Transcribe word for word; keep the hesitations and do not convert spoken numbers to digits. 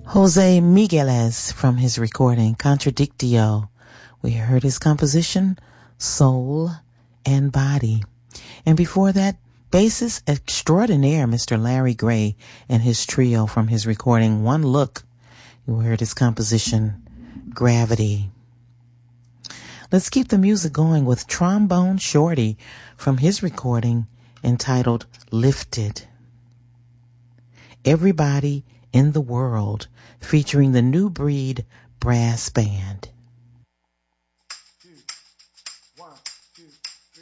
Jose Migueles from his recording Contradictio. We heard his composition Soul and Body. And before that, bassist extraordinaire Mister Larry Gray and his trio from his recording One Look. You heard his composition Gravity. Let's keep the music going with Trombone Shorty from his recording entitled Lifted. Everybody in the World, featuring the New Breed Brass Band.